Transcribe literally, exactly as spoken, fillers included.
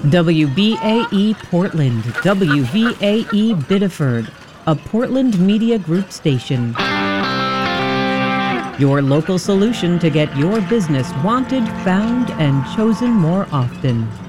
W B A E Portland, W V A E Biddeford, a Portland Media Group station. Your local solution to get your business wanted, found, and chosen more often.